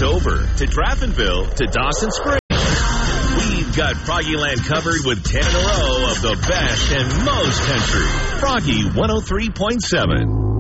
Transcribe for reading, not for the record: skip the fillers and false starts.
Dover to Draftonville to Dawson Springs. We've got Froggyland covered with 10 in a row of the best and most country. Froggy 103.7.